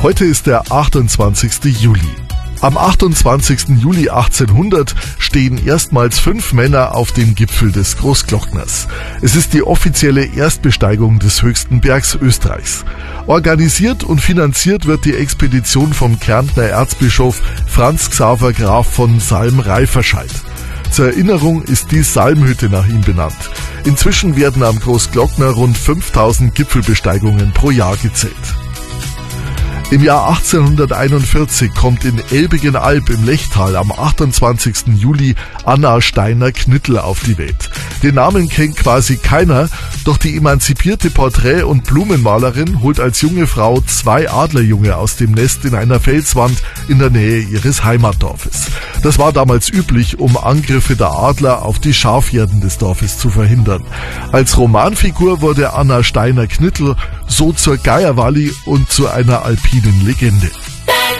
Heute ist der 28. Juli. Am 28. Juli 1800 stehen erstmals 5 Männer auf dem Gipfel des Großglockners. Es ist die offizielle Erstbesteigung des höchsten Bergs Österreichs. Organisiert und finanziert wird die Expedition vom Kärntner Erzbischof Franz Xaver Graf von Salm-Reiferscheid. Zur Erinnerung ist die Salmhütte nach ihm benannt. Inzwischen werden am Großglockner rund 5000 Gipfelbesteigungen pro Jahr gezählt. Im Jahr 1841 kommt in Elbigen-Alb im Lechtal am 28. Juli Anna Steiner-Knittel auf die Welt. Den Namen kennt quasi keiner, doch die emanzipierte Porträt- und Blumenmalerin holt als junge Frau 2 Adlerjunge aus dem Nest in einer Felswand in der Nähe ihres Heimatdorfes. Das war damals üblich, um Angriffe der Adler auf die Schafherden des Dorfes zu verhindern. Als Romanfigur wurde Anna Steiner-Knittel so zur Geierwalli und zu einer alpinen Legende.